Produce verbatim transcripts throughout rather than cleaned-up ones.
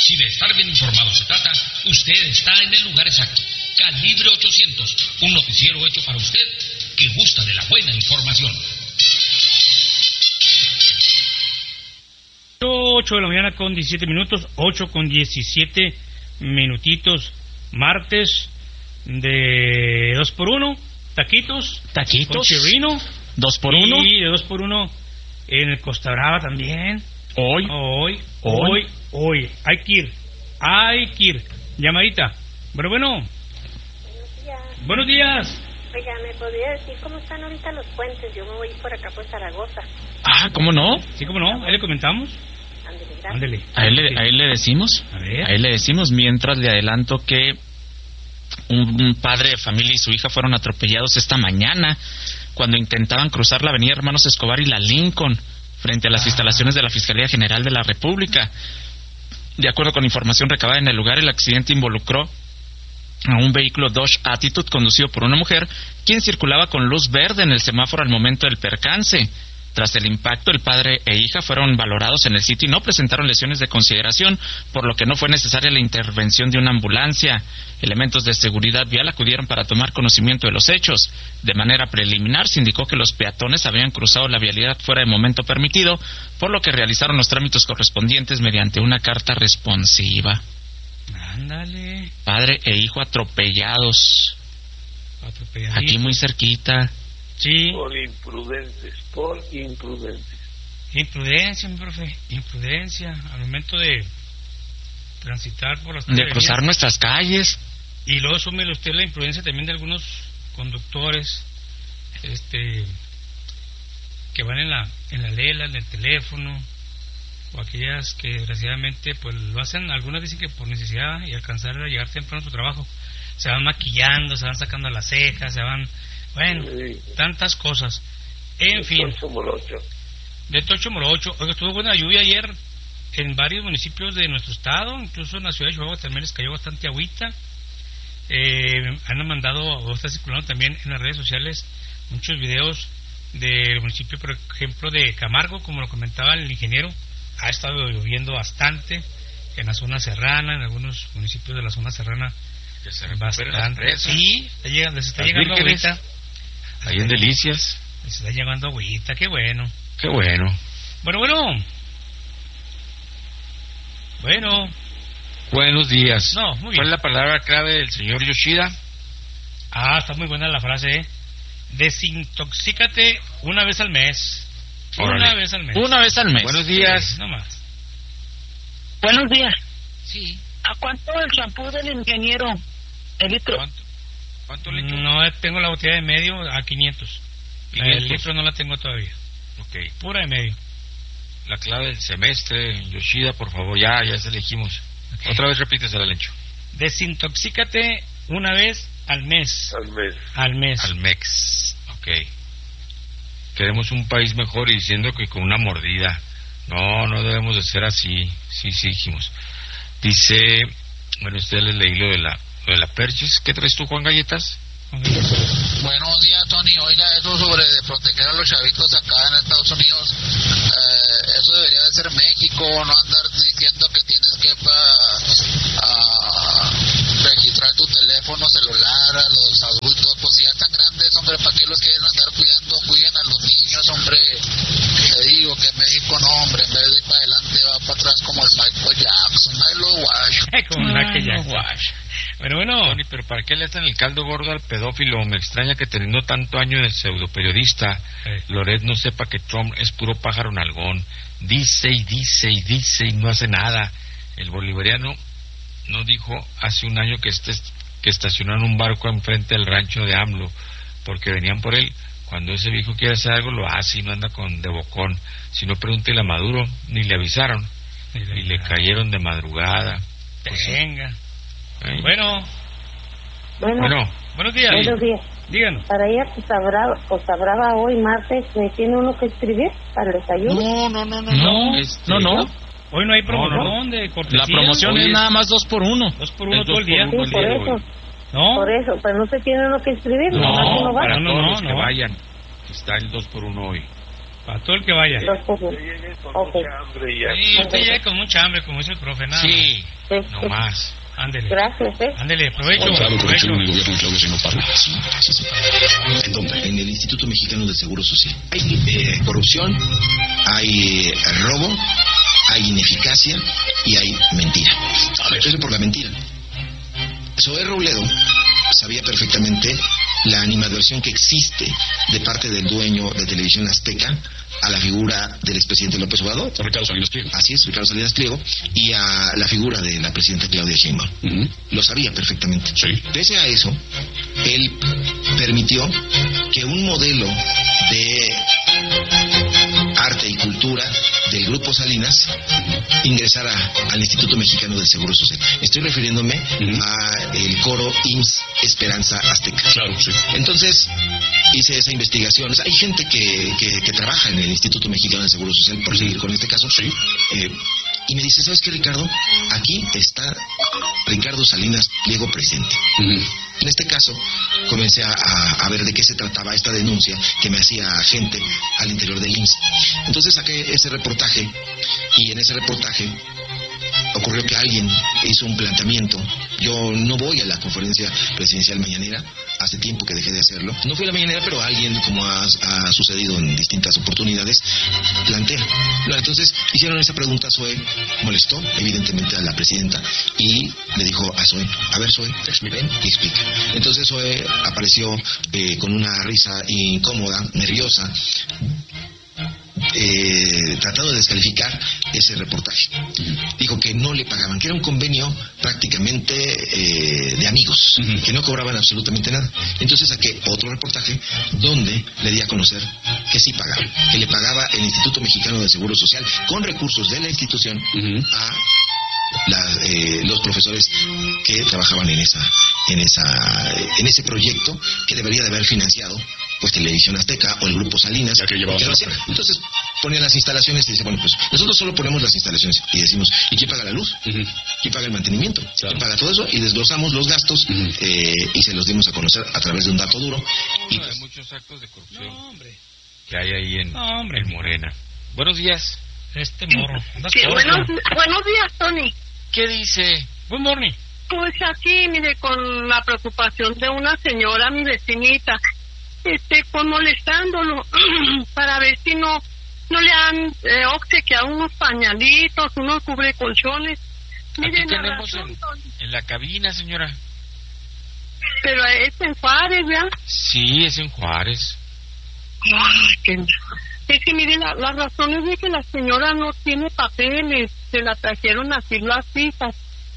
Si de estar bien informado se trata, usted está en el lugar exacto. Calibre ochocientos, un noticiero hecho para usted que gusta de la buena información. ocho de la mañana con diecisiete minutos, ocho con diecisiete minutitos, martes de dos por uno, taquitos, taquitos, con chirrino, dos por uno, y de dos por uno en el Costa Brava también. Hoy, hoy, hoy, hoy, hoy, hay que ir, hay que ir. Llamadita, bueno, bueno. Buenos días. Buenos días. Oiga, ¿me podría decir cómo están ahorita los puentes? Yo me voy por acá por Zaragoza. Ah, ¿cómo no? Sí, ¿cómo no? Ahí le comentamos. Ándele, gracias. Ándele. A él, le, a él le decimos, a ver. a él le decimos, mientras le adelanto que un, un padre de familia y su hija fueron atropellados esta mañana cuando intentaban cruzar la avenida Hermanos Escobar y la Lincoln frente a las ah. instalaciones de la Fiscalía General de la República. De acuerdo con información recabada en el lugar, el accidente involucró a un vehículo Dodge Attitude conducido por una mujer quien circulaba con luz verde en el semáforo al momento del percance. Tras el impacto, el padre e hija fueron valorados en el sitio y no presentaron lesiones de consideración, por lo que no fue necesaria la intervención de una ambulancia. Elementos de seguridad vial acudieron para tomar conocimiento de los hechos. De manera preliminar, se indicó que los peatones habían cruzado la vialidad fuera del momento permitido, por lo que realizaron los trámites correspondientes mediante una carta responsiva. Ándale. Padre e hijo atropellados. Aquí muy cerquita. Sí. Por imprudentes, por imprudentes. Imprudencia, mi profe, imprudencia al momento de transitar por las de cruzar avenidas. Nuestras calles. Y luego súmele usted la imprudencia también de algunos conductores, este, que van en la en la lela, en el teléfono, o aquellas que desgraciadamente pues lo hacen, algunas dicen que por necesidad y alcanzar a llegar temprano a su trabajo, se van maquillando, se van sacando las cejas, se van, bueno, sí. tantas cosas, en de fin, Tocho Morocho. de Tocho Morocho. Oiga, estuvo buena lluvia ayer en varios municipios de nuestro estado, incluso en la ciudad de Chihuahua también les cayó bastante agüita. Eh, han mandado, o está circulando también en las redes sociales muchos videos del municipio, por ejemplo, de Camargo, como lo comentaba el ingeniero. Ha estado lloviendo bastante en la zona serrana, en algunos municipios de la zona serrana. Que se bastante. Sí, está llegando, se está Las llegando vírgenes, agüita. Ahí en Delicias. Se está llegando agüita, qué bueno. Qué bueno. Bueno, bueno. Bueno. Buenos días. No, muy bien. ¿Cuál es la palabra clave del señor Yoshida? Ah, está muy buena la frase, ¿eh? Desintoxícate una vez al mes. Órale. Una vez al mes. Una vez al mes. Buenos días. Sí, no más. Buenos días. Sí. ¿A cuánto el champú del ingeniero? El litro. ¿Cuánto? ¿Cuánto litro? No tengo la botella de medio a quinientos. quinientos. El litro no la tengo todavía. Ok. Pura de medio. La clave del semestre, Yoshida, por favor, ya, ya se elegimos. Okay. Otra vez repítesela, Lencho. Desintoxícate una vez al mes. Al mes. Al mes. Al mes. Ok. Queremos un país mejor y diciendo que con una mordida. No, no debemos de ser así. Sí, sí, dijimos. Dice, bueno, ustedes les leí lo de la, lo de la Perchis. ¿Qué traes tú, Juan Galletas? Buenos días, Tony. Oiga, eso sobre de proteger a los chavitos acá en Estados Unidos, eh, eso debería de ser México, no andar diciendo que tienes que pa, a, registrar tu teléfono celular a los adultos, pues si ya están grandes, hombre, ¿para qué los quieren andar cuidando? Cuiden a los niños, hombre. Te digo que México no, hombre, en vez de ir para adelante va para atrás como el Michael Jackson. I lo wash. Como el Michael Jackson. Bueno, bueno. Tony, pero ¿para qué le hacen el caldo gordo al pedófilo? Me extraña que teniendo tanto año de pseudoperiodista, eh. Loret no sepa que Trump es puro pájaro nalgón. Dice y dice y dice y no hace nada. El bolivariano no dijo hace un año que, este, que estacionaron un barco enfrente del rancho de AMLO porque venían por él. Cuando ese viejo quiere hacer algo, lo hace y no anda con de bocón. Si no, pregúntele a Maduro, ni le avisaron. Y le, y le cayeron de madrugada. Pues venga. Sí. ¿Eh? Bueno. Bueno. Bueno. Buenos días. Buenos días. Díganos. Para ir a Costa Brava, Costa Brava hoy, martes, ¿me tiene uno que escribir para el desayuno? No, no, no, no. No, este, no, no. Hoy no hay promoción no, no. de cortesía. La promoción Hoy es es nada más dos por uno. Dos por uno todo el día. Sí, por eso. ¿No? Por eso, pero no se tiene uno que escribir. No, nomás uno va. para no, todos no, los que no. vayan. Está el dos por uno hoy. Para todo el que vaya. Dos por uno. Yo llegué con Ok. mucha hambre ya. Sí, usted llega con mucha hambre, como dice el profe, nada. Sí, Este, No más. Ándele. Gracias, ¿eh? Ándele, provecho. Claro, provecho. corrupción en el gobierno de Claudia Sheinbaum Pardo. Sí, sí, sí. ¿En dónde? En el Instituto Mexicano del Seguro Social. Hay eh, corrupción, hay eh, robo, hay ineficacia y hay mentira. Empiezo por la mentira. Zoé Robledo sabía perfectamente la animadversión que existe de parte del dueño de Televisión Azteca a la figura del expresidente López Obrador. Ricardo Salinas Pliego. Así es, Ricardo Salinas Pliego, y a la figura de la presidenta Claudia Sheinbaum. Uh-huh. Lo sabía perfectamente. Sí. Pese a eso, él permitió que un modelo de arte y cultura del Grupo Salinas ingresara al Instituto Mexicano del Seguro Social. Estoy refiriéndome uh-huh. a el coro I M S S Esperanza Azteca. Claro, sí. Entonces, hice esa investigación. O sea, hay gente que, que, que trabaja en el Instituto Mexicano del Seguro Social, por seguir con este caso. Sí. Eh, y me dice, ¿sabes qué, Ricardo? Aquí está Ricardo Salinas Pliego presente. Uh-huh. En este caso, comencé a, a, a ver de qué se trataba esta denuncia que me hacía gente al interior del I M S S. Entonces saqué ese reportaje, y en ese reportaje ocurrió que alguien hizo un planteamiento. Yo no voy a la conferencia presidencial mañanera, hace tiempo que dejé de hacerlo. No fui a la mañanera, pero alguien, como ha, ha sucedido en distintas oportunidades, plantea. Entonces hicieron esa pregunta a Zoé, molestó evidentemente a la presidenta, y le dijo a Zoé, a ver Zoé, ven y explica. Entonces Zoé apareció eh, con una risa incómoda, nerviosa, Eh, tratando de descalificar ese reportaje. Dijo que no le pagaban, que era un convenio prácticamente eh, de amigos, uh-huh. que no cobraban absolutamente nada. Entonces saqué otro reportaje donde le di a conocer que sí pagaban, que le pagaba el Instituto Mexicano del Seguro Social con recursos de la institución uh-huh. a la, eh, los profesores que trabajaban en esa, en esa, en ese proyecto que debería de haber financiado pues Televisión Azteca o el Grupo Salinas. Ya que llevaba que entonces ponían las instalaciones y decían, bueno, pues nosotros solo ponemos las instalaciones y decimos, ¿y quién paga la luz? Uh-huh. ¿Quién paga el mantenimiento? Claro. ¿Quién paga todo eso? Y desglosamos los gastos uh-huh. eh, y se los dimos a conocer a través de un dato duro. No, y hay pues, muchos actos de corrupción no, hombre. que hay ahí en, no, hombre. en Morena. Buenos días. Este morro. Sí, buenos, buenos días, Tony. ¿Qué dice? Good morning. Pues aquí, mire, con la preocupación de una señora, mi vecinita, este, pues molestándolo para ver si no no le han eh, obsequiado unos pañalitos, unos cubrecolchones. Aquí tenemos en, en la cabina, señora. Pero es en Juárez, ¿verdad? Sí, es en Juárez. Ay, que... Es que mire, la, la razón es de que la señora no tiene papeles, se la trajeron así las citas.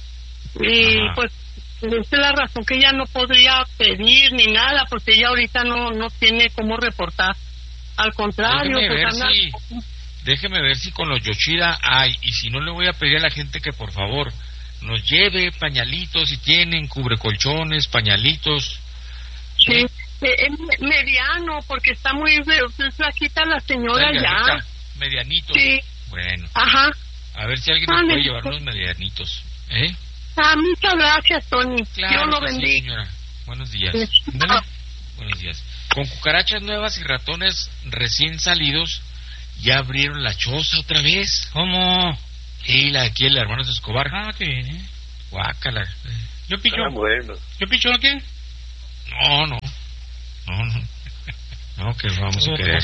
Y Ajá. pues esa es la razón que ella no podría pedir ni nada, porque ella ahorita no no tiene cómo reportar. Al contrario, déjeme, pues ver anda... si, déjeme ver si con los Yoshida hay, y si no le voy a pedir a la gente que por favor nos lleve pañalitos, si tienen cubrecolchones, pañalitos. Sí, es mediano, porque está muy flaquita la señora ya. Medianitos. Sí. Bueno. Ajá. A ver si alguien nos puede llevar unos medianitos, ¿eh? Ah, muchas gracias, Tony. Claro, Dios lo que bendiga. sí, señora. Buenos días. Sí. Buenos días. Con cucarachas nuevas y ratones recién salidos, ya abrieron la choza otra vez. ¿Cómo? Y la de aquí, el hermano de Escobar. Ah, qué bien, ¿eh? Guácala. ¿Yo picho? Ah, bueno. ¿Yo picho no qué? No, no. No, no. No, que vamos a querer.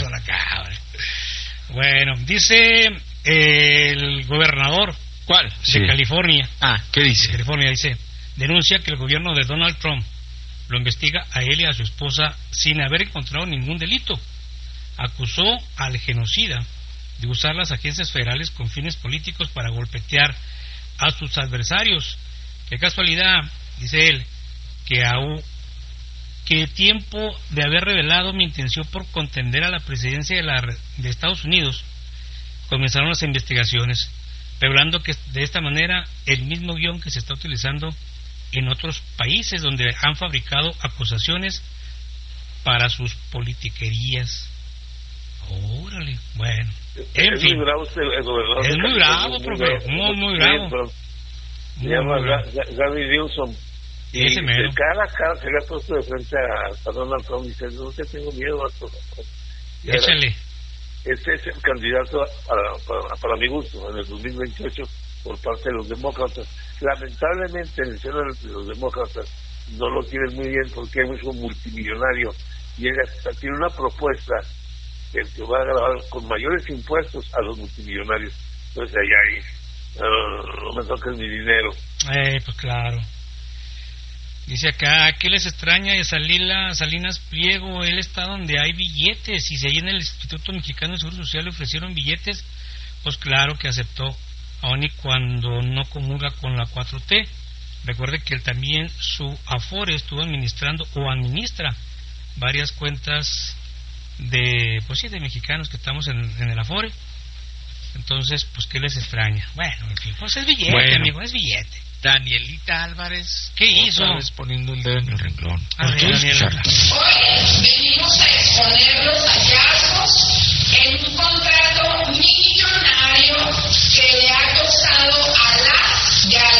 Bueno, dice eh, el gobernador. ¿Cuál? De Sí. California. Ah, ¿qué dice? De California dice, denuncia que el gobierno de Donald Trump lo investiga a él y a su esposa sin haber encontrado ningún delito. Acusó al genocida de usar las agencias federales con fines políticos para golpetear a sus adversarios. Qué casualidad, dice él, que aún que tiempo de haber revelado mi intención por contender a la presidencia de, la, de Estados Unidos, comenzaron las investigaciones, revelando que de esta manera el mismo guión que se está utilizando en otros países donde han fabricado acusaciones para sus politiquerías. Órale, bueno, en es fin, muy bravo este, el gobernador. es muy bravo, profe, muy, muy bravo. Se llama Gary Newsom. Y ese mero. de cara a cara se le ha puesto de frente a, a Donald Trump y dice, no te tengo miedo a todo. Échale. Este es el candidato para, para, para mi gusto en el dos mil veintiocho por parte de los demócratas. Lamentablemente en el seno de los demócratas no lo quieren muy bien porque es un multimillonario y él hasta tiene una propuesta que, que va a grabar con mayores impuestos a los multimillonarios. Entonces allá ahí uh, no me toques mi dinero. Eh, pues claro. Dice acá, ¿qué les extraña de Salila, Salinas Pliego? Él está donde hay billetes, y si ahí en el Instituto Mexicano de Seguro Social le ofrecieron billetes, pues claro que aceptó, aun y cuando no comulga con la cuatro T. Recuerde que él también, su Afore, estuvo administrando o administra varias cuentas de, pues sí, de mexicanos que estamos en, en el Afore. Entonces, pues, ¿qué les extraña? Bueno, en fin, pues es billete, bueno, amigo, es billete. Danielita Álvarez, ¿qué hizo? Otra vez poniendo el dedo en el renglón. A ver, Daniela. Hoy venimos a exponer los hallazgos en un contrato millonario que le ha costado a las y a